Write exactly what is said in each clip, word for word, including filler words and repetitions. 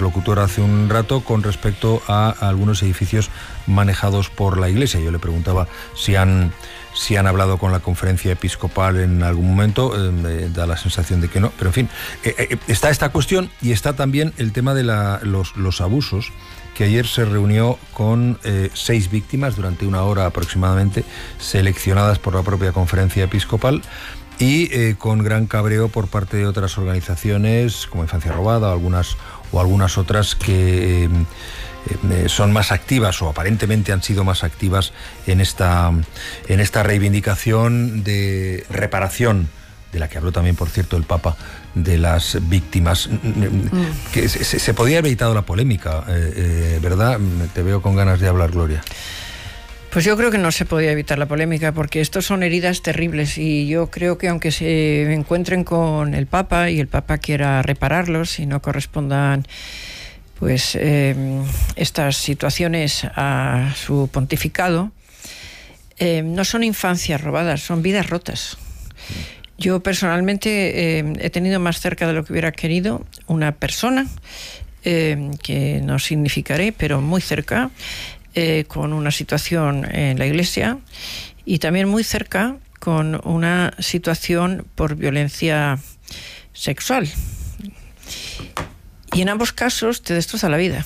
interlocutor hace un rato con respecto a, a algunos edificios manejados por la Iglesia. Yo le preguntaba si han, si han hablado con la conferencia episcopal en algún momento, eh, me da la sensación de que no, pero en fin, eh, eh, está esta cuestión y está también el tema de la, los, los abusos, que ayer se reunió con eh, seis víctimas durante una hora aproximadamente, seleccionadas por la propia conferencia episcopal, y eh, con gran cabreo por parte de otras organizaciones como Infancia Robada o algunas, o algunas otras que eh, eh, son más activas o aparentemente han sido más activas en esta, en esta reivindicación de reparación, de la que habló también, por cierto, el Papa, de las víctimas. Mm. Que se, se podía haber evitado la polémica, eh, eh, ¿verdad? Te veo con ganas de hablar, Gloria. Pues yo creo que no se podía evitar la polémica, porque estos son heridas terribles, y yo creo que aunque se encuentren con el Papa y el Papa quiera repararlos y no correspondan pues eh, estas situaciones a su pontificado, eh, no son infancias robadas, son vidas rotas. Yo personalmente eh, he tenido más cerca de lo que hubiera querido una persona, eh, que no significaré, pero muy cerca, eh, con una situación en la Iglesia, y también muy cerca con una situación por violencia sexual. Y en ambos casos te destroza la vida.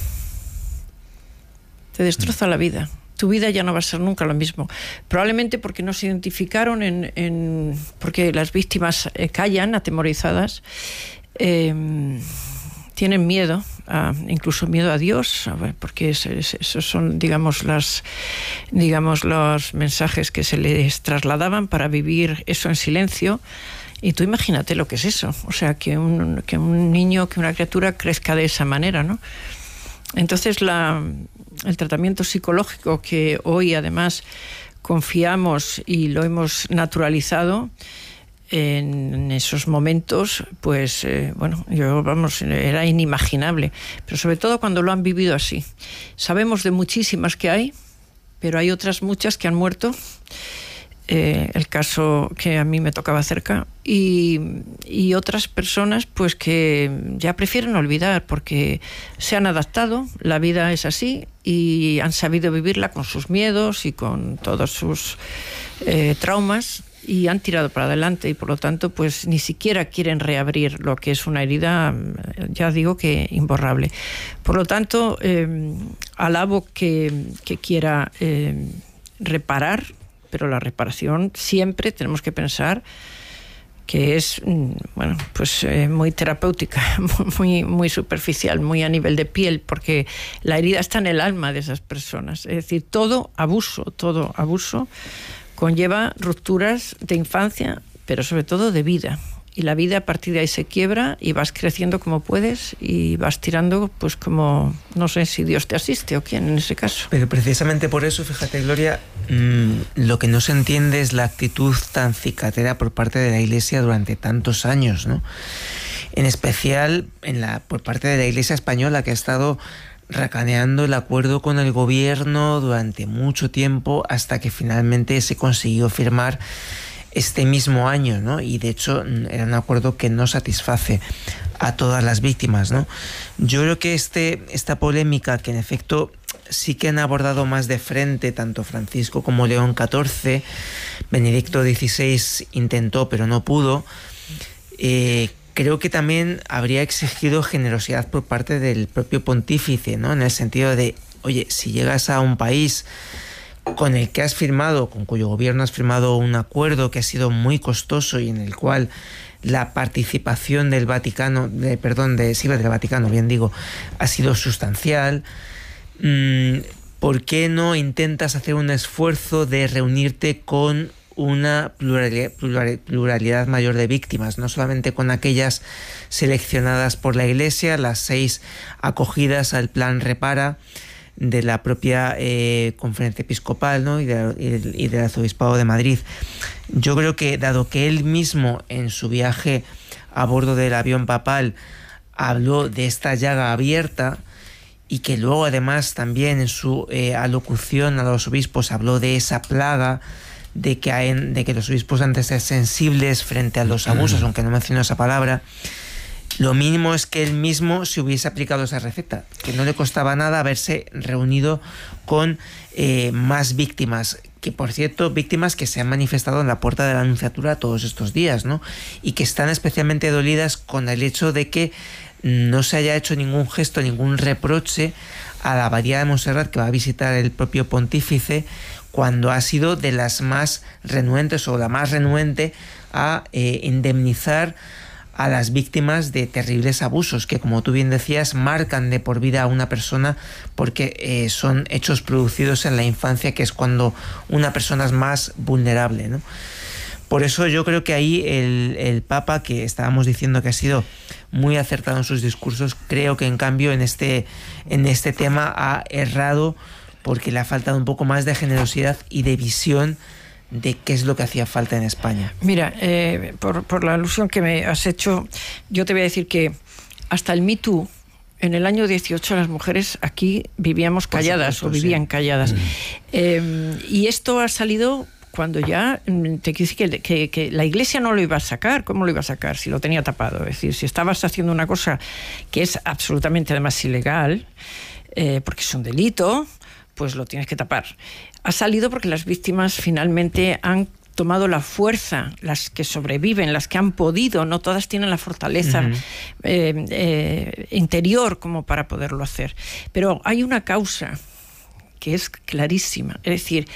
Te destroza la vida. Tu vida ya no va a ser nunca lo mismo. Probablemente porque no se identificaron, en, en porque las víctimas eh, callan, atemorizadas, eh, tienen miedo, a, incluso miedo a Dios, porque esos son, digamos, las, digamos, los mensajes que se les trasladaban para vivir eso en silencio. Y tú imagínate lo que es eso. O sea, que un, que un niño, que una criatura crezca de esa manera, ¿no? Entonces, la, el tratamiento psicológico que hoy además confiamos y lo hemos naturalizado, en esos momentos, pues, eh, bueno, yo, vamos, era inimaginable. Pero sobre todo cuando lo han vivido así. Sabemos de muchísimas que hay, pero hay otras muchas que han muerto. Eh, el caso que a mí me tocaba cerca, y, y otras personas pues que ya prefieren olvidar porque se han adaptado, la vida es así, y han sabido vivirla con sus miedos y con todos sus eh, traumas, y han tirado para adelante, y por lo tanto pues ni siquiera quieren reabrir lo que es una herida, ya digo que imborrable. Por lo tanto, eh, alabo que, que quiera eh, reparar, pero la reparación siempre tenemos que pensar que es, bueno, pues eh, muy terapéutica, muy, muy superficial, muy a nivel de piel, porque la herida está en el alma de esas personas. Es decir, todo abuso, todo abuso conlleva rupturas de infancia, pero sobre todo de vida. Y la vida a partir de ahí se quiebra y vas creciendo como puedes y vas tirando, pues como, no sé si Dios te asiste o quién en ese caso. Pero precisamente por eso, fíjate, Gloria, mmm, lo que no se entiende es la actitud tan cicatera por parte de la Iglesia durante tantos años, ¿no? En especial en la, por parte de la Iglesia española, que ha estado racaneando el acuerdo con el gobierno durante mucho tiempo hasta que finalmente se consiguió firmar este mismo año, ¿no? Y de hecho era un acuerdo que no satisface a todas las víctimas, ¿no? Yo creo que este, esta polémica, que en efecto sí que han abordado más de frente tanto Francisco como León catorce, Benedicto dieciséis intentó pero no pudo, eh, creo que también habría exigido generosidad por parte del propio pontífice, ¿no? En el sentido de, oye, si llegas a un país con el que has firmado, con cuyo gobierno has firmado un acuerdo que ha sido muy costoso y en el cual la participación del Vaticano, de, perdón, de, sí, del Vaticano, bien digo, ha sido sustancial, ¿por qué no intentas hacer un esfuerzo de reunirte con una pluralidad, pluralidad mayor de víctimas, no solamente con aquellas seleccionadas por la Iglesia, las seis acogidas al plan Repara de la propia eh, conferencia episcopal, ¿no? y, de, y, y del arzobispado de Madrid? Yo creo que, dado que él mismo en su viaje a bordo del avión papal habló de esta llaga abierta, y que luego además también en su eh, alocución a los obispos habló de esa plaga, de que, hay, de que los obispos han de ser sensibles frente a los abusos, aunque no mencionó esa palabra, Lo mínimo es que él mismo se hubiese aplicado esa receta, que no le costaba nada haberse reunido con eh, más víctimas, que por cierto, víctimas que se han manifestado en la puerta de la Nunciatura todos estos días, ¿no? Y que están especialmente dolidas con el hecho de que no se haya hecho ningún gesto, ningún reproche a la abadía de Montserrat que va a visitar el propio pontífice, cuando ha sido de las más renuentes o la más renuente a eh, indemnizar a las víctimas de terribles abusos que, como tú bien decías, marcan de por vida a una persona, porque eh, son hechos producidos en la infancia, que es cuando una persona es más vulnerable, ¿no? Por eso yo creo que ahí el, el Papa, que estábamos diciendo que ha sido muy acertado en sus discursos, creo que en cambio en este, en este tema ha errado, porque le ha faltado un poco más de generosidad y de visión de qué es lo que hacía falta en España. Mira, eh, por, por la alusión que me has hecho, yo te voy a decir que hasta el Me Too, en el año dieciocho, las mujeres aquí vivíamos calladas, supuesto, o vivían sí. calladas. Mm. Eh, y esto ha salido cuando ya, te quiero decir que, que, que la Iglesia no lo iba a sacar. ¿Cómo lo iba a sacar? Si lo tenía tapado. Es decir, si estabas haciendo una cosa que es absolutamente además ilegal, eh, porque es un delito, pues lo tienes que tapar. Ha salido porque las víctimas finalmente han tomado la fuerza, las que sobreviven, las que han podido, no todas tienen la fortaleza uh-huh. eh, eh, interior como para poderlo hacer. Pero hay una causa que es clarísima, es decir,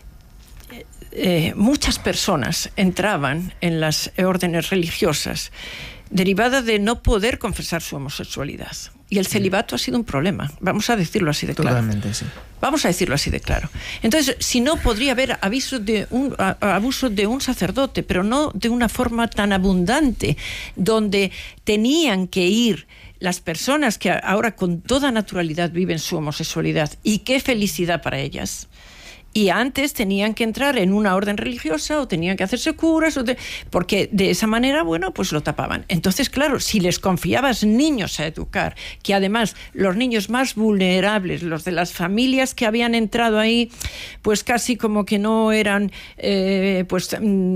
eh, muchas personas entraban en las órdenes religiosas derivada de no poder confesar su homosexualidad. Y el celibato ha sido un problema, vamos a decirlo así de claro. Totalmente, sí. Vamos a decirlo así de claro. Entonces, si no, podría haber aviso de un, a, abuso de un sacerdote, pero no de una forma tan abundante, donde tenían que ir las personas que ahora con toda naturalidad viven su homosexualidad, y qué felicidad para ellas. Y antes tenían que entrar en una orden religiosa o tenían que hacerse curas, o de, porque de esa manera, bueno, pues lo tapaban. Entonces, claro, si les confiabas niños a educar, que además los niños más vulnerables, los de las familias que habían entrado ahí, pues casi como que no eran eh, pues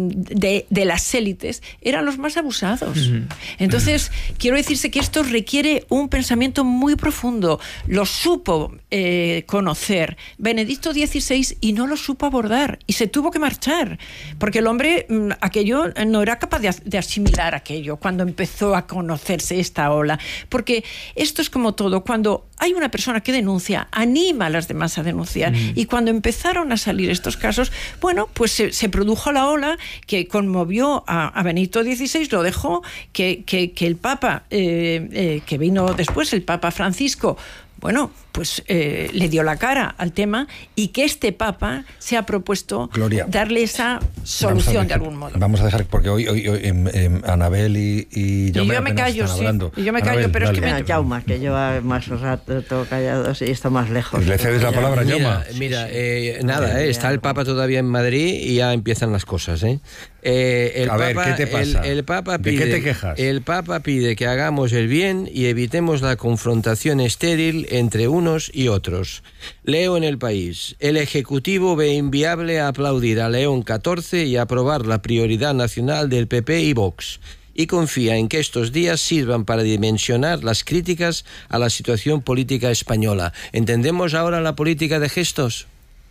de, de las élites, eran los más abusados. Uh-huh. Entonces, uh-huh. quiero decirse que esto requiere un pensamiento muy profundo. Lo supo eh, conocer Benedicto dieciséis y no lo supo abordar, y se tuvo que marchar, porque el hombre aquello no era capaz de, de asimilar aquello cuando empezó a conocerse esta ola, porque esto es como todo, cuando hay una persona que denuncia, anima a las demás a denunciar, mm. y cuando empezaron a salir estos casos, bueno, pues se, se produjo la ola que conmovió a, a Benedicto dieciséis, lo dejó, que, que, que el Papa, eh, eh, que vino después, el Papa Francisco, bueno, pues eh, le dio la cara al tema, y que este Papa se ha propuesto Gloria, darle esa solución de algún modo. Vamos a dejar, porque hoy, hoy, hoy eh, eh, Anabel y, y yo, y yo me callo, sí. Y yo me callo, Anabel, pero dale. Es que me... Jaume, que lleva más rato todo callado y está más lejos. ¿Le cedes la palabra, Jaume? Mira, mira eh, nada, eh, está el Papa todavía en Madrid y ya empiezan las cosas, ¿eh? Eh, el a ver, Papa, ¿qué te pasa? El, el Papa pide, ¿de qué te quejas? El Papa pide que hagamos el bien y evitemos la confrontación estéril entre unos y otros. Leo en El País: el Ejecutivo ve inviable aplaudir a León catorce y aprobar la prioridad nacional del P P y Vox, y confía en que estos días sirvan para dimensionar las críticas a la situación política española. ¿Entendemos ahora la política de gestos?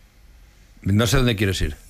No sé dónde quieres ir.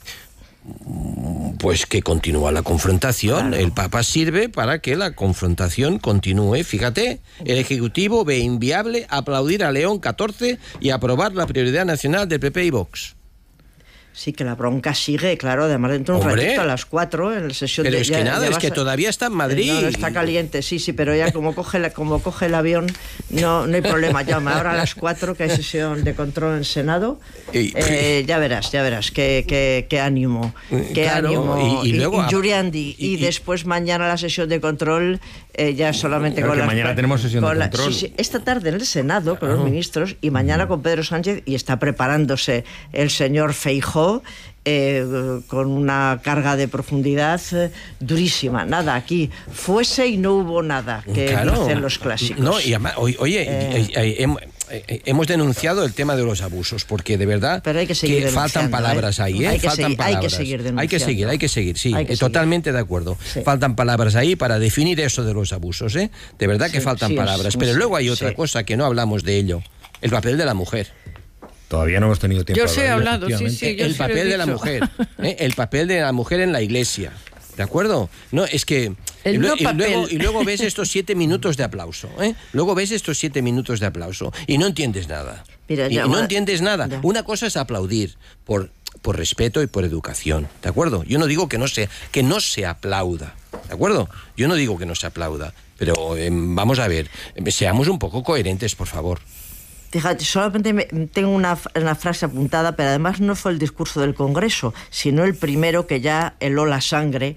Pues que continúa la confrontación. Claro. El Papa sirve para que la confrontación continúe. Fíjate, el Ejecutivo ve inviable aplaudir a León catorce y aprobar la prioridad nacional del P P y Vox. Sí, que la bronca sigue, claro, además dentro de un Hombre, ratito a las cuatro en la sesión pero de... Pero es que ya, nada, ya es que a... todavía está en Madrid. No, no está caliente, sí, sí, pero ya como coge, la, como coge el avión, no, no hay problema. Llama ahora a las cuatro que hay sesión de control en Senado. Y, eh, ya verás, ya verás, qué, qué, qué ánimo, qué claro, ánimo. Y, y luego... Y, Yuriandi, y, y, y después mañana la sesión de control, eh, ya solamente con que las... mañana tenemos sesión de la, control. Sí, sí, esta tarde en el Senado, con los ministros, y mañana con Pedro Sánchez, y está preparándose el señor Feijóo, Eh, con una carga de profundidad eh, durísima. Nada, aquí fuese y no hubo nada, que claro. dicen los clásicos. No, y además, oye, eh, eh, eh, eh, hemos denunciado el tema de los abusos, porque de verdad Pero hay que, seguir que faltan palabras ¿eh? ahí, ¿eh? Hay que, faltan seguir, palabras. hay que seguir denunciando. Hay que seguir, hay que seguir, sí, Hay que eh, seguir. totalmente de acuerdo. Sí. Faltan palabras ahí para definir eso de los abusos, ¿eh? De verdad que Sí, faltan sí, palabras. sí, Pero sí, luego hay otra sí. cosa que no hablamos de ello, el papel de la mujer. Todavía no hemos tenido tiempo Yo de sí he hablar, hablado, sí, sí. Yo el sí lo he papel de la dicho. mujer, ¿eh? El papel de la mujer en la iglesia. ¿De acuerdo? No, es que... El y, no y luego, papel. y luego ves estos siete minutos de aplauso, ¿eh? Luego ves estos siete minutos de aplauso y no entiendes nada. Mira, y ya, no bueno, entiendes nada. ya. Una cosa es aplaudir por, por respeto y por educación, ¿de acuerdo? Yo no digo que no se, que no se aplauda, ¿de acuerdo? Yo no digo que no se aplauda, pero eh, vamos a ver, eh, seamos un poco coherentes, por favor. Fíjate, solamente me, tengo una, una frase apuntada, pero además no fue el discurso del Congreso, sino el primero que ya heló la sangre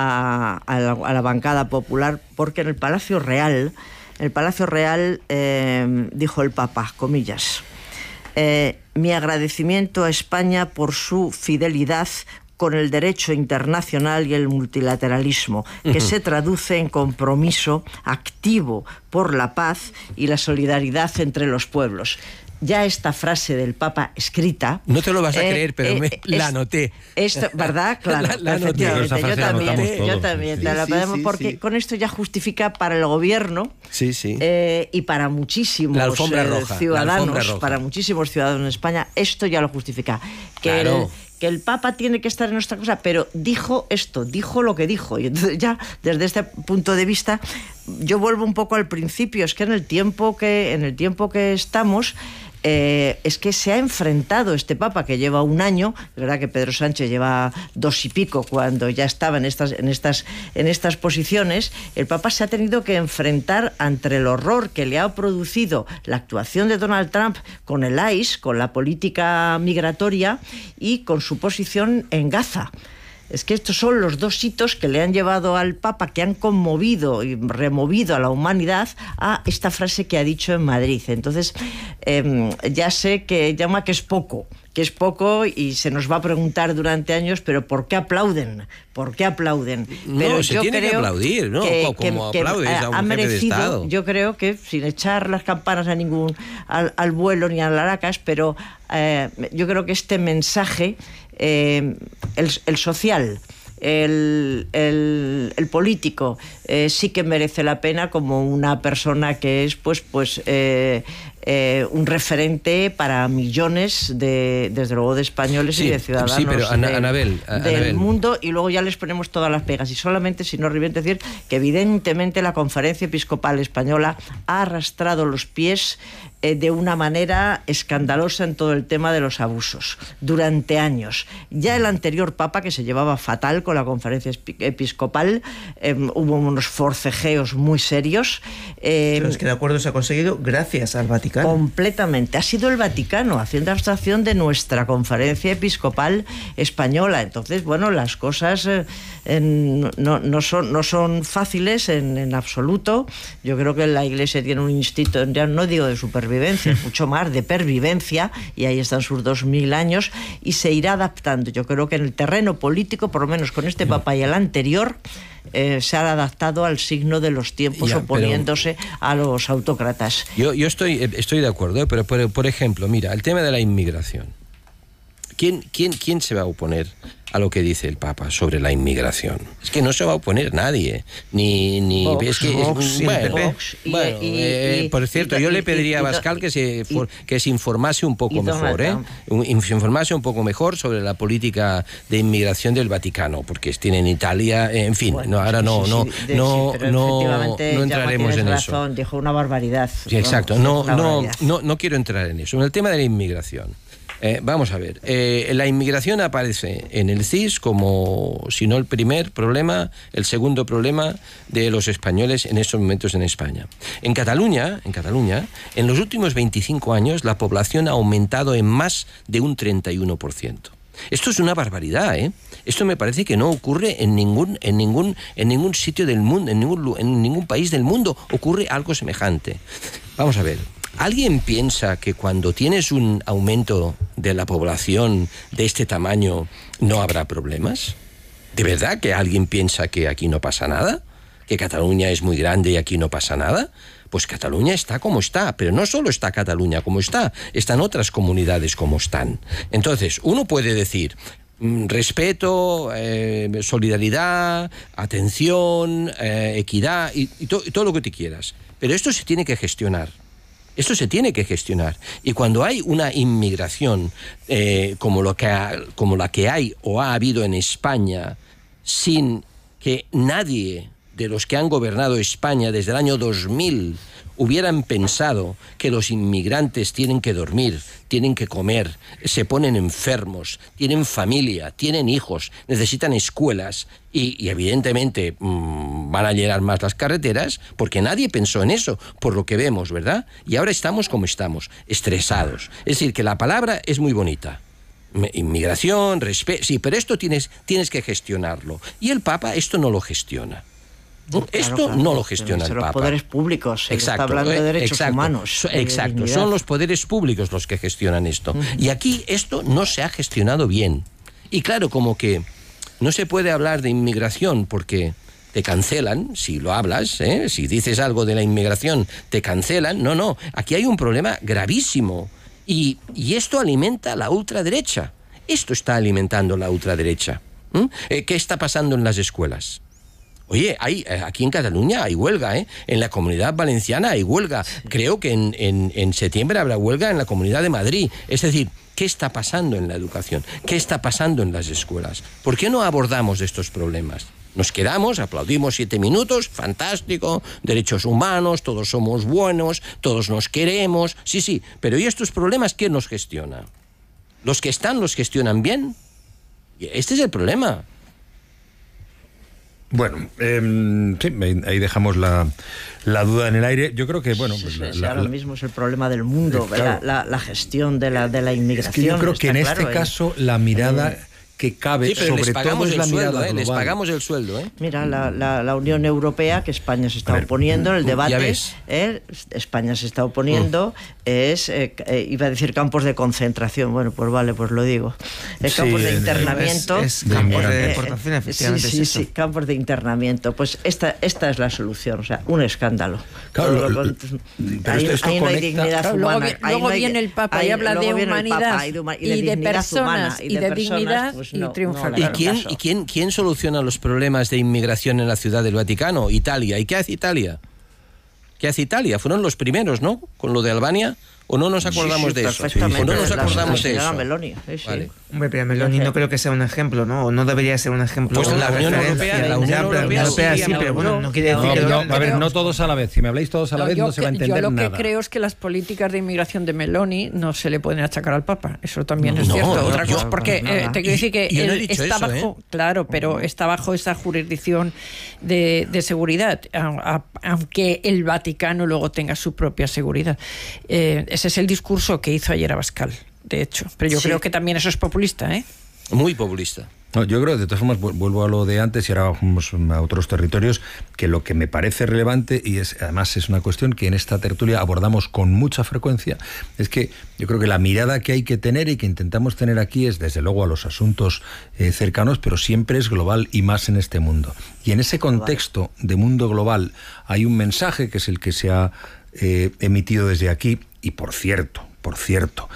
a, a, la, a la bancada popular, porque en el Palacio Real, el Palacio Real eh, dijo el Papa, comillas, eh, mi agradecimiento a España por su fidelidad con el derecho internacional y el multilateralismo, que uh-huh. se traduce en compromiso activo por la paz y la solidaridad entre los pueblos. Ya esta frase del Papa escrita... No te lo vas a eh, creer, pero eh, me, es, la anoté. Esto, ¿verdad? Claro, la, la anoté. efectivamente. Yo también, todos, yo también. sí, Te la sí, podemos, sí, porque sí. con esto ya justifica para el gobierno sí, sí. Eh, y para muchísimos La alfombra eh, roja, ciudadanos, la alfombra roja. para muchísimos ciudadanos en España, esto ya lo justifica. Que Claro. el, que el Papa tiene que estar en nuestra cosa, pero dijo esto, dijo lo que dijo. Y entonces ya, desde este punto de vista, yo vuelvo un poco al principio. Es que en el tiempo que, en el tiempo que estamos... Eh, es que se ha enfrentado este Papa, que lleva un año, es verdad que Pedro Sánchez lleva dos y pico cuando ya estaba en estas, en estas, en estas posiciones. El Papa se ha tenido que enfrentar ante el horror que le ha producido la actuación de Donald Trump con el I C E, con la política migratoria y con su posición en Gaza. Es que estos son los dos hitos que le han llevado al Papa, que han conmovido y removido a la humanidad, a esta frase que ha dicho en Madrid. Entonces, eh, ya sé que llama que es poco, que es poco y se nos va a preguntar durante años, pero ¿por qué aplauden? ¿Por qué aplauden? Pero no, se yo tiene creo que aplaudir, ¿no? Que, Como que, aplaudes que a un ha jefe de merecido, Estado. yo creo que sin echar las campanas a ningún al, al vuelo ni a las aracas, pero eh, yo creo que este mensaje, eh, el, el social, El, el, el político eh, sí que merece la pena, como una persona que es pues pues eh, eh, un referente para millones de, desde luego, de españoles sí, y de ciudadanos sí, pero Ana, de, Anabel, del Anabel. mundo, y luego ya les ponemos todas las pegas. Y solamente, si no reviento, decir que evidentemente la Conferencia Episcopal Española ha arrastrado los pies eh, de una manera escandalosa en todo el tema de los abusos durante años. Ya el anterior Papa, que se llevaba fatal con la Conferencia Episcopal, eh, hubo unos forcejeos muy serios. Eh, Pero es que el acuerdo se ha conseguido gracias al Vaticano. Completamente. Ha sido el Vaticano haciendo abstracción de nuestra Conferencia Episcopal Española. Entonces, bueno, las cosas eh, en, no, no, son, no son fáciles en, en absoluto. Yo creo que la Iglesia tiene un instinto, ya no digo de supervivencia, mucho más de pervivencia, y ahí están sus dos mil años, y se irá adaptando. Yo creo que en el terreno político, por lo menos con este Papa y el anterior, Eh, se ha adaptado al signo de los tiempos, ya, oponiéndose a los autócratas. Yo, yo estoy, estoy de acuerdo, pero por, por ejemplo, mira, el tema de la inmigración. ¿Quién, quién, ¿Quién se va a oponer a lo que dice el Papa sobre la inmigración? Es que no se va a oponer nadie. Ni, ni Vox, es que Vox, es, bueno, Vox, y, bueno y, eh, y, por cierto, y, yo le y, pediría y, a Bascal que se, y, que se informase un poco mejor, ¿eh? Se informase un poco mejor sobre la política de inmigración del Vaticano, porque tiene en Italia, en fin, bueno, no, ahora no, sí, no, sí, de, no, sí, no, no entraremos en razón, eso. Dijo una barbaridad. Sí, exacto. Vamos, no, una no, barbaridad. no, no quiero entrar en eso. En el tema de la inmigración. Eh, vamos a ver, eh, la inmigración aparece en el C I S como, si no el primer problema, el segundo problema de los españoles en estos momentos en España. En Cataluña, en Cataluña, en los últimos veinticinco años la población ha aumentado en más de un treinta y uno por ciento. Esto es una barbaridad, ¿eh? Esto me parece que no ocurre en ningún, en ningún, en ningún sitio del mundo, en ningún, en ningún país del mundo ocurre algo semejante. Vamos a ver. ¿Alguien piensa que cuando tienes un aumento de la población de este tamaño no habrá problemas? ¿De verdad que alguien piensa que aquí no pasa nada? ¿Que Cataluña es muy grande y aquí no pasa nada? Pues Cataluña está como está, pero no solo está Cataluña como está, están otras comunidades como están. Entonces, uno puede decir, respeto, eh, solidaridad, atención, eh, equidad y, y, to, y todo lo que te quieras. Pero esto se tiene que gestionar. Esto se tiene que gestionar. Y cuando hay una inmigración eh, como, lo que ha, como la que hay o ha habido en España, sin que nadie de los que han gobernado España desde el año dos mil hubieran pensado que los inmigrantes tienen que dormir, tienen que comer, se ponen enfermos, tienen familia, tienen hijos, necesitan escuelas y, y evidentemente mmm, van a llenar más las carreteras porque nadie pensó en eso, por lo que vemos, ¿verdad? Y ahora estamos como estamos, estresados. Es decir, que la palabra es muy bonita. Inmigración, respeto, sí, pero esto tienes, tienes que gestionarlo. Y el Papa esto no lo gestiona. Claro, Esto claro, no lo gestiona el los Papa. Poderes públicos. Exacto, está hablando de derechos exacto, humanos. Exacto, de son los poderes públicos los que gestionan esto. Uh-huh. Y aquí esto no se ha gestionado bien. Y claro, como que no se puede hablar de inmigración porque te cancelan si lo hablas, ¿eh? Si dices algo de la inmigración, te cancelan. No, no, aquí hay un problema gravísimo. Y, y esto alimenta la ultraderecha. Esto está alimentando la ultraderecha. ¿Mm? Eh, ¿Qué está pasando en las escuelas? Oye, hay, aquí en Cataluña hay huelga, ¿eh? En la Comunidad Valenciana hay huelga. Creo que en, en, en septiembre habrá huelga en la Comunidad de Madrid. Es decir, ¿qué está pasando en la educación? ¿Qué está pasando en las escuelas? ¿Por qué no abordamos estos problemas? Nos quedamos, aplaudimos siete minutos, fantástico, derechos humanos, todos somos buenos, todos nos queremos. Sí, sí, pero ¿y estos problemas quién los gestiona? ¿Los que están los gestionan bien? Este es el problema. Bueno, eh, sí, ahí dejamos la, la duda en el aire. Yo creo que, bueno... Sí, pues sí, la, sí, la, ahora mismo es el problema del mundo, claro. la, la, la gestión de la, de la inmigración. Es que yo creo que en claro, este ¿eh? caso la mirada... Eh, que cabe, sí, pero sobre les pagamos todo es la el sueldo, mirada ¿eh? Les pagamos el sueldo, ¿eh? Mira, la, la, la Unión Europea, que España se está ver, oponiendo en el debate, eh, España se está oponiendo, mm. es, eh, eh, iba a decir campos de concentración, bueno, pues vale, pues lo digo, eh, sí, campos de internamiento. Es, es campos de deportación, eh, efectivamente. Sí, sí, es eso. sí, campos de internamiento. Pues esta, esta es la solución, o sea, un escándalo. Claro, lo, lo, lo, pero ahí, esto ahí conecta, no hay dignidad claro, humana. Luego, ahí luego no hay, viene el Papa ahí, y habla de humanidad y de, y de, y de personas y de, de personas, dignidad pues y no, triunfa. no ¿Y, quién, ¿Y quién, quién soluciona los problemas de inmigración en la Ciudad del Vaticano? Italia. ¿Y qué hace Italia? ¿Qué hace Italia? Fueron los primeros, ¿no? Con lo de Albania. ¿O no nos acordamos sí, sí, de eso? Sí, ¿O no nos la, acordamos la de eso? Meloni, sí, sí. Vale. Hombre, pero Meloni no creo que sea un ejemplo, ¿no? O no debería ser un ejemplo. Pues la Unión Europea, la Unión Europea, Europea sí, sí, pero bueno, no quiere decir no, que... No, no, a ver, no todos a la vez. Si me habláis todos a la no, vez no que, se va a entender nada. Yo lo nada. que creo es que las políticas de inmigración de Meloni no se le pueden achacar al Papa. Eso también no, es cierto. No, Otra yo, cosa, porque no, eh, no. te quiero decir que yo no he él dicho está eso, bajo, ¿eh? claro, pero está bajo esa jurisdicción de, de seguridad, a, a, aunque el Vaticano luego tenga su propia seguridad. Eh, ese es el discurso que hizo ayer Abascal, de hecho. Pero yo sí. creo que también eso es populista, ¿eh? Muy populista. No, yo creo, de todas formas, vuelvo a lo de antes y ahora vamos a otros territorios, que lo que me parece relevante, y es además es una cuestión que en esta tertulia abordamos con mucha frecuencia, es que yo creo que la mirada que hay que tener y que intentamos tener aquí es, desde luego, a los asuntos eh, cercanos, pero siempre es global y más en este mundo. Y en ese contexto de mundo global hay un mensaje que es el que se ha eh, emitido desde aquí, y por cierto, por cierto,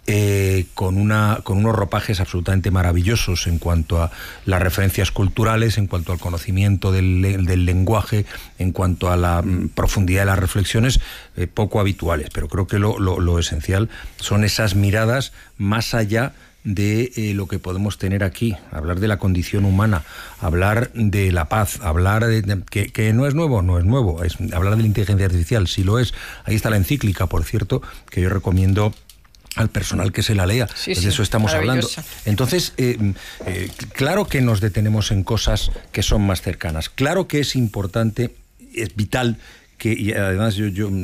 Eh, con, una, con unos ropajes absolutamente maravillosos en cuanto a las referencias culturales, en cuanto al conocimiento del, del lenguaje, en cuanto a la mm, profundidad de las reflexiones, eh, poco habituales. Pero creo que lo, lo, lo esencial son esas miradas más allá de eh, lo que podemos tener aquí, hablar de la condición humana, hablar de la paz, hablar de, de que, que no es nuevo, no es nuevo, es hablar de la inteligencia artificial, sí lo es. Ahí está la encíclica, por cierto, que yo recomiendo al personal que se la lea, sí, pues sí, de eso estamos hablando. Entonces, eh, eh, claro que nos detenemos en cosas que son más cercanas, claro que es importante, es vital, que, y además yo, yo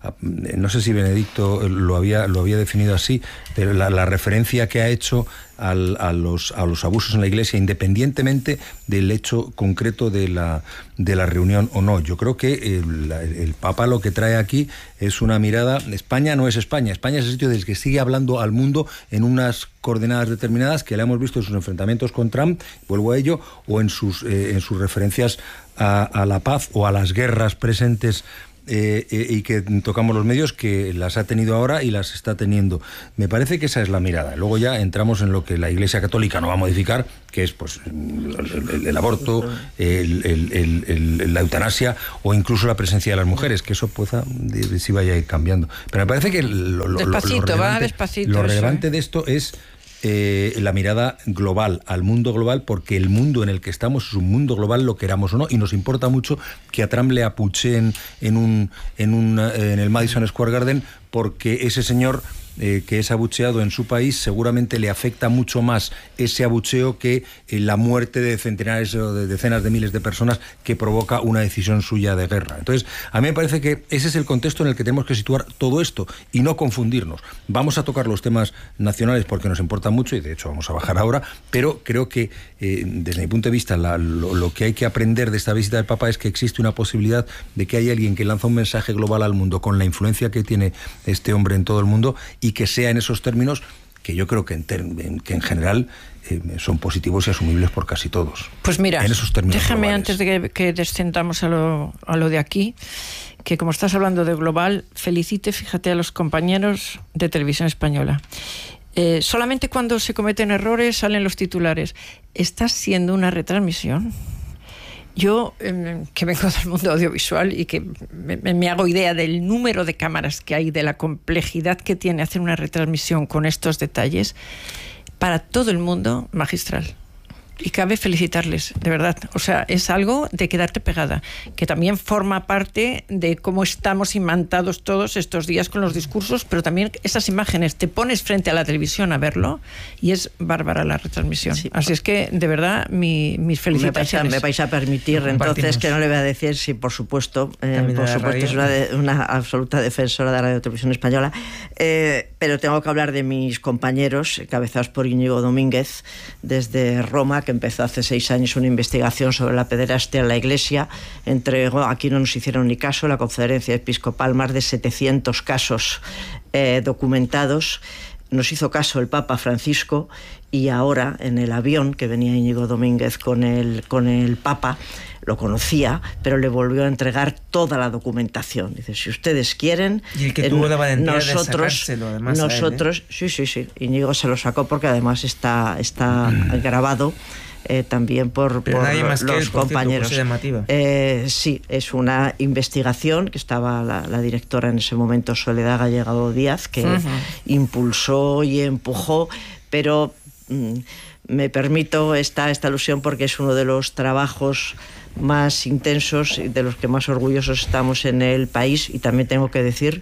no sé si Benedicto lo había, lo había definido así, pero la, la referencia que ha hecho al, a, los, a los abusos en la Iglesia, independientemente del hecho concreto de la, de la reunión o no. Yo creo que el, el Papa lo que trae aquí es una mirada. España no es España, España es el sitio del que sigue hablando al mundo en unas coordenadas determinadas que le hemos visto en sus enfrentamientos con Trump, vuelvo a ello, o en sus, eh, en sus referencias a, a la paz o a las guerras presentes eh, eh, y que tocamos los medios, que las ha tenido ahora y las está teniendo. Me parece que esa es la mirada. Luego ya entramos en lo que la Iglesia Católica no va a modificar, que es pues el, el, el aborto, el, el, el, el, la eutanasia o incluso la presencia de las mujeres, que eso pueda, sí vaya a ir cambiando. Pero me parece que lo, lo, despacito, lo relevante, va despacito, lo relevante eso, ¿eh? de esto es Eh, la mirada global, al mundo global, porque el mundo en el que estamos es un mundo global, lo queramos o no, y nos importa mucho que a Trump le apucheen en, un, en, un, en el Madison Square Garden, porque ese señor eh, que es abucheado en su país seguramente le afecta mucho más ese abucheo que eh, la muerte de centenares o de decenas de miles de personas que provoca una decisión suya de guerra. Entonces, a mí me parece que ese es el contexto en el que tenemos que situar todo esto y no confundirnos. Vamos a tocar los temas nacionales porque nos importa mucho y de hecho vamos a bajar ahora, pero creo que eh, desde mi punto de vista la, lo, lo que hay que aprender de esta visita del Papa es que existe una posibilidad de que haya alguien que lanza un mensaje global al mundo con la influencia que tiene este hombre en todo el mundo y que sea en esos términos que yo creo que en, ter en, que en general eh, son positivos y asumibles por casi todos. Pues mira, en esos términos déjame globales. antes de que, que descendamos a lo, a lo de aquí, que como estás hablando de global, felicite, fíjate, a los compañeros de Televisión Española. Eh, solamente cuando se cometen errores salen los titulares. Está siendo una retransmisión. Yo, eh, que vengo del mundo audiovisual y que me, me hago idea del número de cámaras que hay, de la complejidad que tiene hacer una retransmisión con estos detalles, para todo el mundo, magistral. Y cabe felicitarles, de verdad. O sea, es algo de quedarte pegada, que también forma parte de cómo estamos imantados todos estos días con los discursos, pero también esas imágenes, te pones frente a la televisión a verlo y es bárbara la retransmisión. Sí. Así es que, de verdad, mi, mis felicitaciones. Me vais a, me vais a permitir, no, entonces, que no le voy a decir si, por supuesto, eh, por supuesto, es una, de, una absoluta defensora de la Radio Televisión Española, eh, pero tengo que hablar de mis compañeros, encabezados por Íñigo Domínguez, desde Roma, que empezó hace seis años una investigación sobre la pederastia en la Iglesia. Entregó, aquí no nos hicieron ni caso, la Conferencia Episcopal, más de setecientos casos eh, documentados. Nos hizo caso el Papa Francisco y ahora en el avión que venía Íñigo Domínguez con el, con el Papa, lo conocía, pero le volvió a entregar toda la documentación. Dice, si ustedes quieren... Y el que tuvo la valentía nosotros, de sacárselo, además, nosotros, a él, ¿eh? sí, sí, sí, Íñigo se lo sacó porque además está, está mm. grabado eh, también por, por nadie más los que él, por compañeros. Cierto, llamativa. Eh, sí, es una investigación que estaba la, la directora en ese momento, Soledad Gallegado Díaz, que uh-huh. impulsó y empujó, pero mm, me permito esta, esta alusión porque es uno de los trabajos más intensos y de los que más orgullosos estamos en el país. Y también tengo que decir,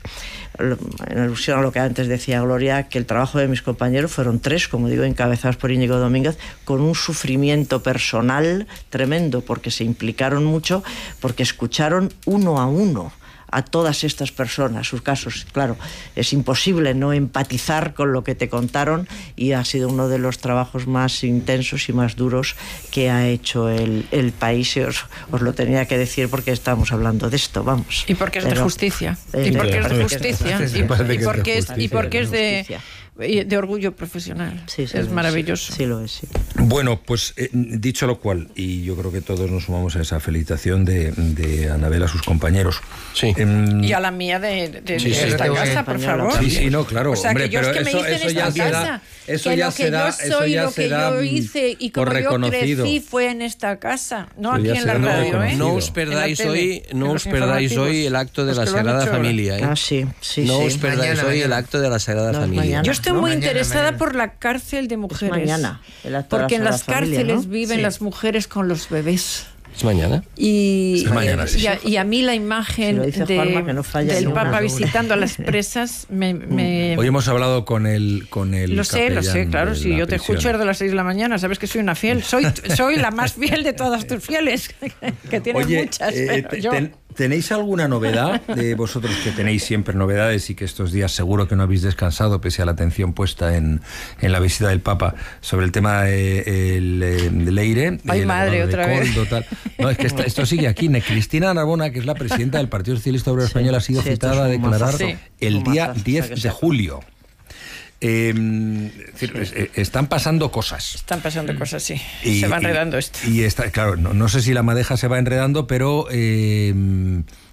en alusión a lo que antes decía Gloria, que el trabajo de mis compañeros fueron tres, como digo, encabezados por Íñigo Domínguez, con un sufrimiento personal tremendo, porque se implicaron mucho, porque escucharon uno a uno a todas estas personas, sus casos. Claro, es imposible no empatizar con lo que te contaron y ha sido uno de los trabajos más intensos y más duros que ha hecho el, el país. Y os, os lo tenía que decir porque estamos hablando de esto, vamos. Y porque es Pero, de justicia. Eh, y porque eh, es de justicia. Y, y, porque y porque es, y porque es de... de orgullo profesional. Sí, sí, es sí, maravilloso. Sí, lo es, sí. Bueno, pues eh, dicho lo cual, y yo creo que todos nos sumamos a esa felicitación de, de Anabel a sus compañeros. Sí. Eh, y a la mía de, de, sí, de sí, esta sí, casa, sí, por sí, favor. Sí, sí, no, claro. O sea, hombre, que yo pero es que me eso, hice en eso esta ya casa. será, eso que ya lo que será, yo soy, eso ya lo que será yo hice y como yo crecí fue en esta casa, no Eso aquí en la será radio, ¿eh? No os perdáis En la tele, hoy, no en os los perdáis informativos, hoy el acto de los la que lo han Sagrada hecho ahora. Familia, ¿eh? Ah, sí, sí, no sí. os perdáis Mañana, hoy mañana. el acto de la Sagrada No, es Familia. mañana. Yo estoy No, muy mañana, interesada mañana. por la cárcel de mujeres. mañana, el acto de la Porque en las Sagrada Familia, cárceles ¿no? viven Sí. las mujeres con los bebés. ¿Es mañana? Y, Sí, mañana, sí. y, a, y a mí la imagen Si lo dice de, Juanma, que no falla del ni una. Papa visitando a las presas me... me Hoy hemos hablado con el con el lo sé, lo sé, capellán claro, de si la yo te prisión. escucho desde las seis de la mañana, sabes que soy una fiel, soy, soy la más fiel de todas tus fieles, que tienes Oye, muchas, eh, pero te- yo... ten- ¿tenéis alguna novedad de vosotros que tenéis siempre novedades y que estos días seguro que no habéis descansado pese a la atención puesta en, en la visita del Papa sobre el tema de, el, eh, de Leire? Ay, el madre, abogado de otra vez. Coldo, tal? No, es que esta- esto sigue aquí. Ne- Cristina Narbona, que es la presidenta del Partido Socialista Obrero Sí, Español, ha sido sí, esto citada a es un declarar mazazo. Sí. el Un día mazazo, o diez sea que de sea. julio. Eh, es decir, es- eh, están pasando cosas. Están pasando cosas, sí, Y- se va y- enredando esto. Y está, claro, no, no sé si la madeja se va enredando, pero eh,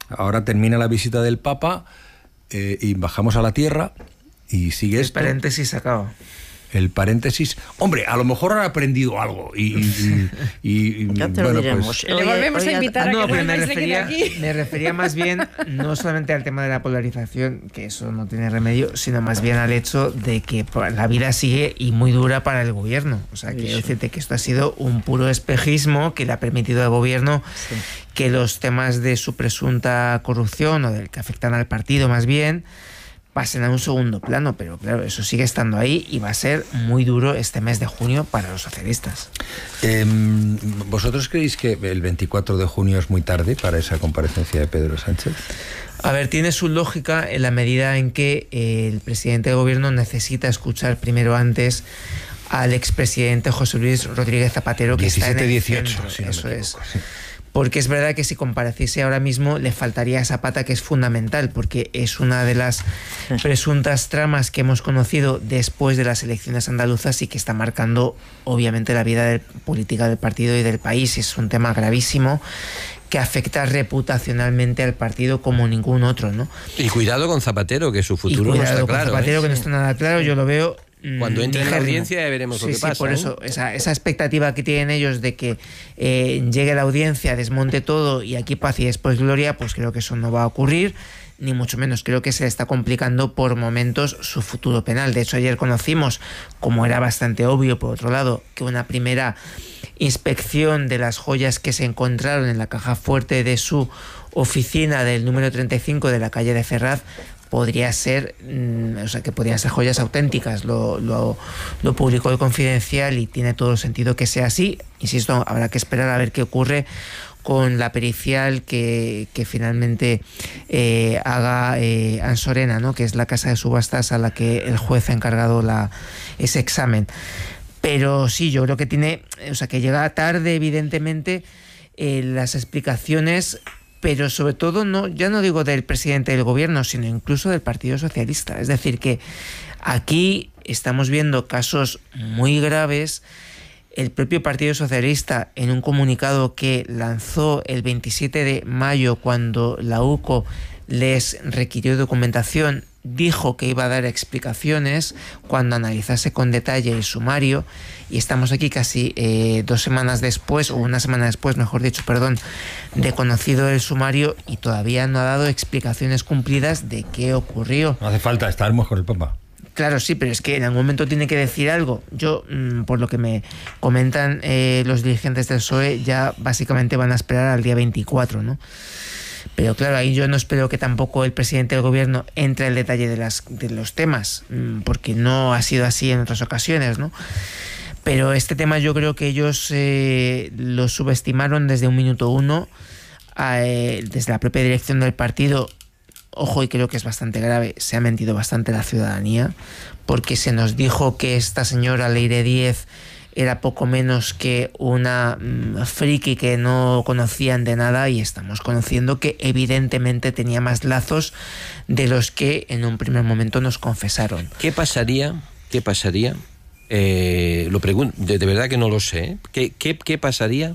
ahora termina la visita del Papa eh, y bajamos a la tierra y sigue el esto. El paréntesis acaba. El paréntesis, hombre, a lo mejor han aprendido algo y, y, y, y ya te bueno, lo diremos. pues, le volvemos oye, a invitar ah, no, a que pero me vuelva refería, aquí. me refería más bien no solamente al tema de la polarización, que eso no tiene remedio, sino más bien al hecho de que la vida sigue y muy dura para el gobierno. O sea, quiero decirte que esto ha sido un puro espejismo que le ha permitido al gobierno sí. que los temas de su presunta corrupción o del que afectan al partido más bien pasen a un segundo plano, pero claro, eso sigue estando ahí y va a ser muy duro este mes de junio para los socialistas. Eh, ¿Vosotros creéis que el veinticuatro de junio es muy tarde para esa comparecencia de Pedro Sánchez? A ver, tiene su lógica en la medida en que eh, el presidente de gobierno necesita escuchar primero antes al expresidente José Luis Rodríguez Zapatero, que diecisiete, está en el dieciocho, centro. Si no Eso me es. equivoco, sí. Porque es verdad que si compareciese ahora mismo le faltaría esa pata que es fundamental, porque es una de las presuntas tramas que hemos conocido después de las elecciones andaluzas y que está marcando obviamente la vida del, política del partido y del país. Es un tema gravísimo que afecta reputacionalmente al partido como ningún otro, ¿no? Y cuidado con Zapatero, que su futuro no está con claro. Zapatero, ¿eh? que no está nada claro, yo lo veo. Cuando entre en la digérrimo. audiencia ya veremos sí, lo que sí, pasa. por ¿eh? eso, esa, esa expectativa que tienen ellos de que eh, llegue la audiencia, desmonte todo y aquí paz y después gloria, pues creo que eso no va a ocurrir, ni mucho menos. Creo que se le está complicando por momentos su futuro penal. De hecho, ayer conocimos, como era bastante obvio por otro lado, que una primera inspección de las joyas que se encontraron en la caja fuerte de su oficina del número treinta y cinco de la calle de Ferraz podría ser, o sea, que podrían ser joyas auténticas. Lo, lo, lo publicó el Confidencial y tiene todo el sentido que sea así. Insisto, habrá que esperar a ver qué ocurre con la pericial que, que finalmente eh, haga eh, Ansorena, ¿no? Que es la casa de subastas a la que el juez ha encargado la, ese examen. Pero sí, yo creo que tiene, o sea, que llega tarde, evidentemente, eh, las explicaciones, pero sobre todo, no, ya no digo del presidente del gobierno, sino incluso del Partido Socialista. Es decir, que aquí estamos viendo casos muy graves. El propio Partido Socialista, en un comunicado que lanzó el veintisiete de mayo, cuando la U C O les requirió documentación, dijo que iba a dar explicaciones cuando analizase con detalle el sumario, y estamos aquí casi eh, dos semanas después, o una semana después, mejor dicho, perdón, de conocido el sumario, y todavía no ha dado explicaciones cumplidas de qué ocurrió. No hace falta, estaremos con el Papa. Claro, sí, pero es que en algún momento tiene que decir algo. Yo, mmm, por lo que me comentan eh, los dirigentes del P S O E, ya básicamente van a esperar al día veinticuatro, ¿no? Pero claro, ahí yo no espero que tampoco el presidente del gobierno entre en el detalle de, las, de los temas, porque no ha sido así en otras ocasiones, ¿no? Pero este tema yo creo que ellos eh, lo subestimaron desde un minuto uno, eh, desde la propia dirección del partido. Ojo, y creo que es bastante grave, se ha mentido bastante la ciudadanía, porque se nos dijo que esta señora Leire Díez era poco menos que una mmm, friki que no conocían de nada, y estamos conociendo que evidentemente tenía más lazos de los que en un primer momento nos confesaron. ¿Qué pasaría? ¿Qué pasaría? Eh, lo pregunto, de, de verdad que no lo sé. ¿Qué, qué, qué pasaría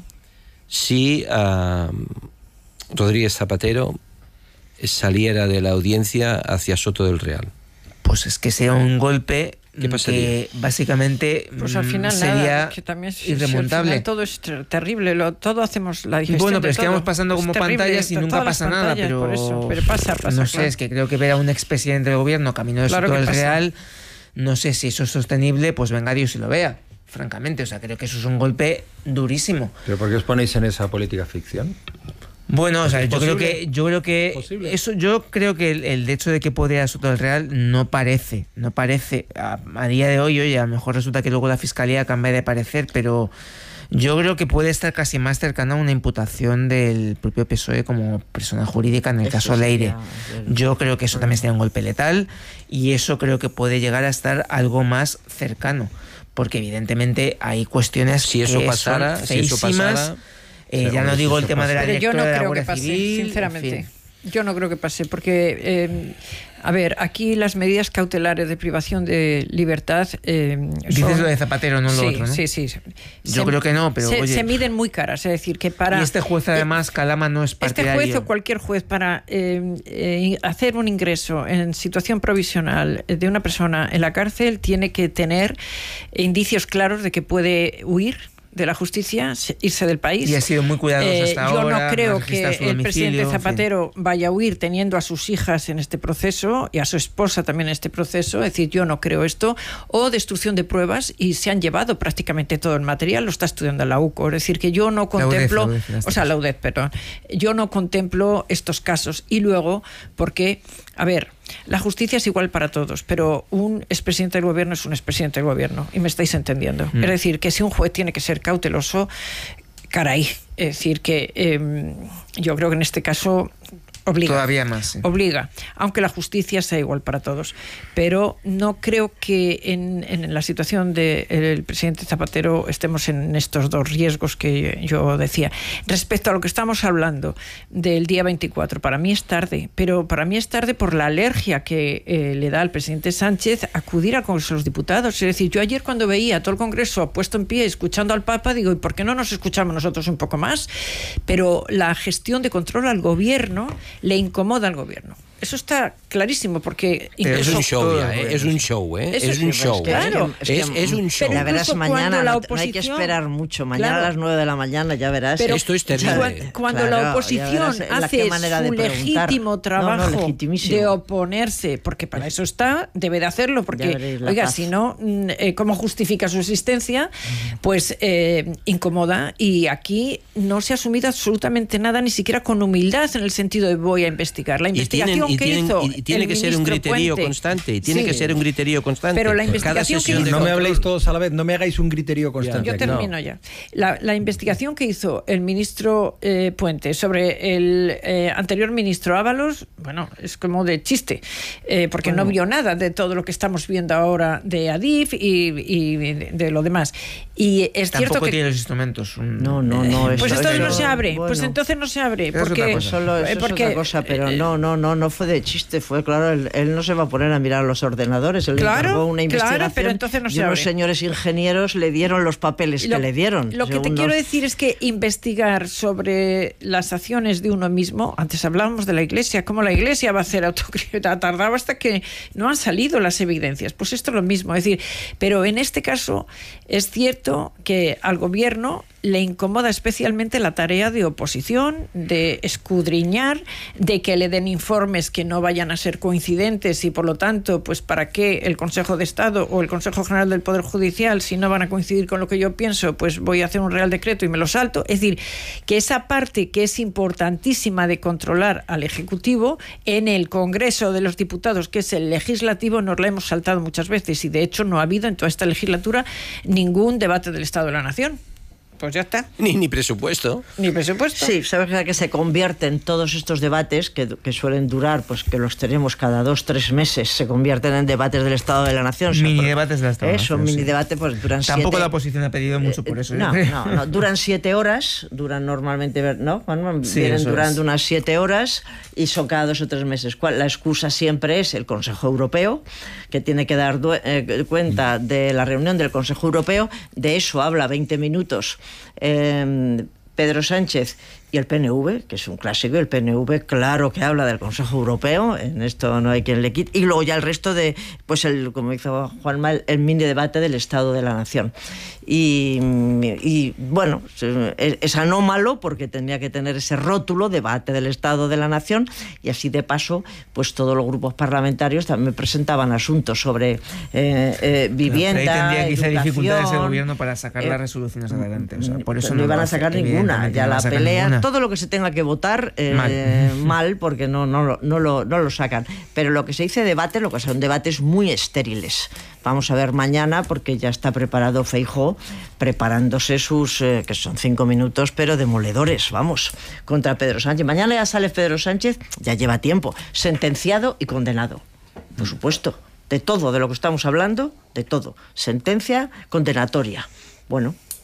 si uh, Rodríguez Zapatero saliera de la audiencia hacia Soto del Real? Pues es que sea un golpe ¿Qué pasaría? Que básicamente pues al final sería nada, que también es, irremontable. Si al final todo es ter terrible, lo, todo hacemos la digestión. Bueno, pero es todo. que vamos pasando como terrible, pantallas y nunca pasa nada, pero, por eso, pero pasa, pasa, no sé, claro. Es que creo que ver a un expresidente del gobierno camino de claro Soto del pasa. Real, no sé si eso es sostenible, pues venga Dios y lo vea, francamente. O sea, creo que eso es un golpe durísimo. ¿Pero por qué os ponéis en esa política ficción? Bueno, o sea, yo posible? creo que yo creo que eso yo creo que el, el hecho de que podría Soto del Real no parece, no parece a, a día de hoy, oye, a lo mejor resulta que luego la fiscalía cambia de parecer, pero yo creo que puede estar casi más cercana a una imputación del propio P S O E como persona jurídica en el eso caso Leire. Yo creo que eso también sería un golpe letal, y eso creo que puede llegar a estar algo más cercano, porque evidentemente hay cuestiones si eso que pasara, son si eso pasara, Eh, ya no digo el tema de la directora no de la Guardia que pase, Civil, sinceramente. En fin. Yo no creo que pase, porque eh, A ver, aquí las medidas cautelares de privación de libertad... Eh, Dices son... lo de Zapatero, no sí, lo otro, ¿no? Sí, sí. Yo se, creo que no, pero se, oye... se miden muy caras, es decir, que para... Y este juez, además, Calama, no es partidario... Este juez o cualquier juez para eh, eh, hacer un ingreso en situación provisional de una persona en la cárcel tiene que tener indicios claros de que puede huir de la justicia, irse del país. Y ha sido muy cuidadoso eh, hasta yo ahora. Yo no creo no que el presidente Zapatero en fin. vaya a huir teniendo a sus hijas en este proceso y a su esposa también en este proceso. Es decir, yo no creo esto. O destrucción de pruebas, y se han llevado prácticamente todo el material, lo está estudiando la U C O. Es decir, que yo no contemplo... La U D E F, la U D E F, o sea, la U D E F, perdón. Yo no contemplo estos casos. Y luego, porque, a ver, la justicia es igual para todos, pero un expresidente del gobierno es un expresidente del gobierno, y me estáis entendiendo. Mm. Es decir, que si un juez tiene que ser cauteloso, caray, es decir, que eh, yo creo que en este caso obliga. Todavía más. Sí. Obliga, aunque la justicia sea igual para todos. Pero no creo que en, en la situación del presidente Zapatero estemos en estos dos riesgos que yo decía. Respecto a lo que estamos hablando del día veinticuatro, para mí es tarde, pero para mí es tarde por la alergia que eh, le da al presidente Sánchez acudir al Congreso de los Diputados. Es decir, yo ayer cuando veía todo el Congreso puesto en pie, escuchando al Papa, digo, ¿y por qué no nos escuchamos nosotros un poco más? Pero la gestión de control al gobierno le incomoda al gobierno. Eso está clarísimo, porque es un show ya, ¿eh? Es un show, ¿eh? Es, es un show. Es, claro. es, es, es un show. Pero ya verás mañana, la oposición, no hay que esperar mucho. Mañana claro, a las nueve de la mañana ya verás. Pero esto es terrible. Cuando claro, la oposición hace su legítimo trabajo no, no, de oponerse, porque para eso está, debe de hacerlo, porque, oiga, paz. si no, eh, ¿cómo justifica su existencia? Pues eh, incomoda, y aquí no se ha asumido absolutamente nada, ni siquiera con humildad, en el sentido de voy a investigar. La investigación y tienen, que hizo y tiene que ser un criterio Puente. constante y tiene sí. que ser un criterio constante. Pero la investigación que hizo, no me habléis todos a la vez, no me hagáis un criterio constante. Yo termino no. ya. La, la investigación que hizo el ministro eh, Puente sobre el eh, anterior ministro Ábalos, bueno, es como de chiste, eh, porque bueno. no vio nada de todo lo que estamos viendo ahora de Adif y, y de, de lo demás. Y es Tampoco cierto que tiene los instrumentos. Un... No, no, no. Pues eso, entonces eso, no se abre. Bueno, pues entonces no se abre. Porque, porque, es solo, eso porque, es otra cosa, pero eh, no, no, no, no fue de chiste, fue claro, él, él no se va a poner a mirar los ordenadores, él claro, encargó una investigación claro, pero entonces no se y unos abre. señores ingenieros le dieron los papeles lo, que le dieron. Lo que te unos... quiero decir es que investigar sobre las acciones de uno mismo, antes hablábamos de la Iglesia, cómo la Iglesia va a hacer autocrítica, ha tardado hasta que no han salido las evidencias, pues esto es lo mismo, es decir, pero en este caso es cierto que al gobierno le incomoda especialmente la tarea de oposición, de escudriñar, de que le den informes que no vayan a ser coincidentes, y por lo tanto, pues para qué el Consejo de Estado o el Consejo General del Poder Judicial, si no van a coincidir con lo que yo pienso, pues voy a hacer un Real Decreto y me lo salto. Es decir, que esa parte que es importantísima de controlar al Ejecutivo, en el Congreso de los Diputados, que es el legislativo, nos la hemos saltado muchas veces, y de hecho no ha habido en toda esta legislatura ningún debate del Estado de la Nación. Pues ya está. Ni, ni presupuesto. Ni presupuesto. Sí, sabes que se convierten todos estos debates que, que suelen durar, pues que los tenemos cada dos, tres meses, se convierten en debates del Estado de la Nación. Mini o sea, debates del Estado de la Nación. Eso, mini debate, pues duran siete... Tampoco la oposición ha pedido mucho por eso. Eh, no, no, no, duran siete horas, duran normalmente, ¿no? Bueno, sí, vienen durando es. unas siete horas y son cada dos o tres meses. La excusa siempre es el Consejo Europeo, que tiene que dar eh, cuenta de la reunión del Consejo Europeo. De eso habla veinte minutos eh, Pedro Sánchez y el P N V, que es un clásico. El P N V, claro que habla del Consejo Europeo, en esto no hay quien le quite, y luego ya el resto de, pues el, como hizo Juanma, el, el mini debate del Estado de la Nación. Y, y bueno, es, es anómalo porque tendría que tener ese rótulo, debate del Estado de la Nación, y así de paso, pues todos los grupos parlamentarios también presentaban asuntos sobre eh, eh, vivienda, pero ahí tendría quizá educación, dificultades el gobierno para sacar eh, las resoluciones adelante. O sea, por eso no, no iban a a sacar ninguna, ya la pelea, ninguna. Todo lo que se tenga que votar eh, mal. mal, porque no, no, no, lo, no lo sacan. Pero lo que se dice debate, lo que son debates muy estériles. Vamos a ver mañana, porque ya está preparado Feijóo, preparándose sus, eh, que son cinco minutos, pero demoledores, vamos, contra Pedro Sánchez. Mañana ya sale Pedro Sánchez, ya lleva tiempo, sentenciado y condenado, por supuesto, de todo, de lo que estamos hablando, de todo. Sentencia condenatoria. Bueno,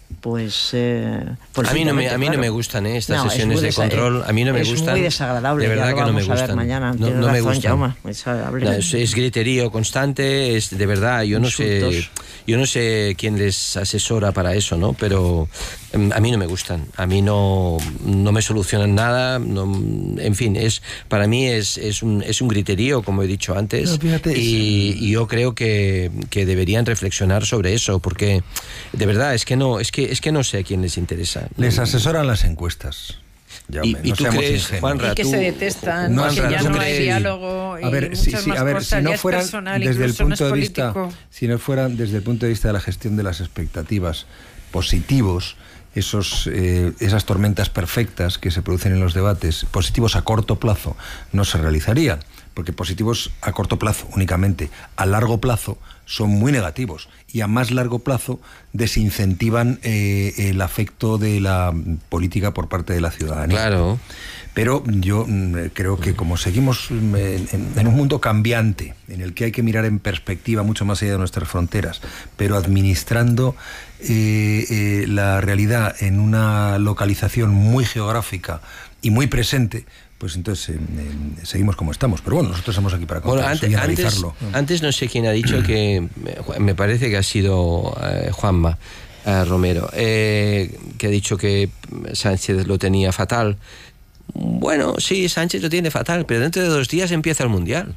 pues... Eh, a, mí no me, a mí claro. no me gustan ¿eh? estas no, sesiones de control, a mí no me es gustan. Es muy desagradable, de verdad ya lo que no me vamos a ver gustan. mañana, no, no razón, me gustan. Jaume, es, no, es, es griterío constante, es de verdad, yo no sé yo no sé quién les asesora para eso, ¿no? Pero a mí no me gustan, a mí no, no me solucionan nada, no, en fin, es para mí es, es, un, es un griterío, como he dicho antes, no, fíjate, y, y yo creo que, que deberían reflexionar sobre eso, porque de verdad es que no, es que, es que no sé a quién les interesa. Les asesoran las encuestas. ¿Y, y no tú crees, Juanra, y que tú, se detestan, no, que ya no hay diálogo y a ver, muchas sí, sí, más a ver, cosas, si no ya es fueran personal, desde el punto no de vista, si no fueran desde el punto de vista de la gestión de las expectativas positivos, esos eh, esas tormentas perfectas que se producen en los debates, positivos a corto plazo, no se realizarían, porque positivos a corto plazo únicamente, a largo plazo son muy negativos y a más largo plazo desincentivan eh, el afecto de la política por parte de la ciudadanía. Claro. Pero yo creo que como seguimos en, en, en un mundo cambiante, en el que hay que mirar en perspectiva mucho más allá de nuestras fronteras, pero administrando eh, eh, la realidad en una localización muy geográfica y muy presente, pues entonces eh, eh, seguimos como estamos. Pero bueno, nosotros estamos aquí para contar bueno, antes, y analizarlo. Antes, antes no sé quién ha dicho que, me parece que ha sido eh, Juanma eh, Romero, eh, que ha dicho que Sánchez lo tenía fatal. Bueno, sí, Sánchez lo tiene fatal, pero dentro de dos días empieza el Mundial.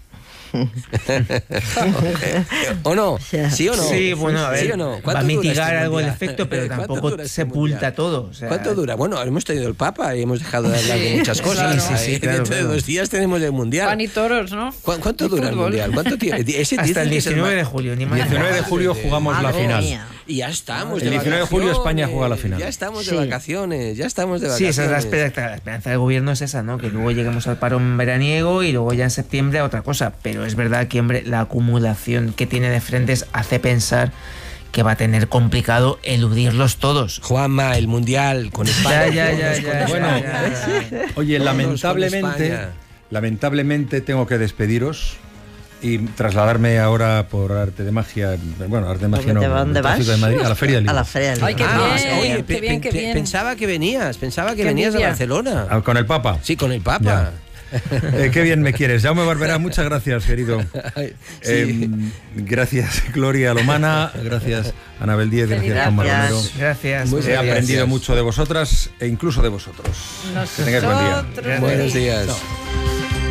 ¿O no? ¿Sí o no? Sí, bueno, a ver, ¿sí o no? va a mitigar este algo el mundial? efecto, pero tampoco este sepulta mundial? todo. O sea, ¿Cuánto dura? Bueno, hemos tenido el Papa y hemos dejado de hablar de muchas cosas. Sí, sí, sí, ¿eh? claro, Dentro claro. de dos días tenemos el Mundial. Pan y toros, ¿no? ¿Cu ¿Cuánto y dura fútbol. el Mundial? ¿Cuánto tiene? Ese hasta el dicen que es el diecinueve de más- julio, ni más. diecinueve de julio jugamos la Madre final. mía. Y ya estamos El de diecinueve de julio España juega la final. Ya estamos de Sí. vacaciones, ya estamos de Sí, vacaciones. esa es la esperanza, la esperanza del gobierno es esa, ¿no? Que luego lleguemos al parón veraniego y luego ya en septiembre a otra cosa. Pero es verdad que, hombre, la acumulación que tiene de frentes hace pensar que va a tener complicado eludirlos todos. Juanma, el Mundial con España. Ya, ya, ya, todos con ya, Bueno, España. ya, ya. Oye, Todos con lamentablemente, España. lamentablemente tengo que despediros y trasladarme ahora por arte de magia, bueno, arte de magia no, ¿De dónde el tráfico vas? de Madrid, a la Feria del A Libro. la Feria del Ay, qué Libro. Ah, bien, oye, qué pe- bien, qué pe- bien. pensaba que venías, pensaba que Qué venías envidia. a Barcelona. Ah, con el Papa. Sí, con el Papa. Eh, qué bien me quieres. Jaume Barberá, muchas gracias, querido. Ay, sí. Eh, gracias, Gloria Lomana. Gracias, Anabel Díez. Gracias, Juanma Gracias. Romero. Gracias. Muy He bien. aprendido Gracias. mucho de vosotras e incluso de vosotros. Que tengáis buen día. Nosotros. Buenos días. Chao.